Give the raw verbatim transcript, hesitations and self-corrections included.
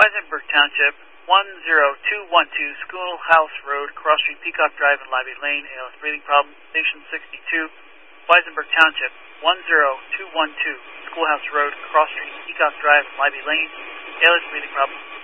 Weisenberg Township, one zero two one two, Schoolhouse Road, Cross Street, Peacock Drive, and Libby Lane, A L S breathing problem, station sixty-two. Weisenberg Township, one zero two one two, Schoolhouse Road, Cross Street, Peacock Drive, and Libby Lane, A L S breathing problem.